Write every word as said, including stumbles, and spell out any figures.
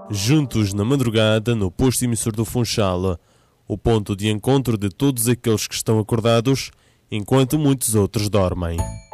juntos na madrugada no posto emissor do Funchal, o ponto de encontro de todos aqueles que estão acordados enquanto muitos outros dormem.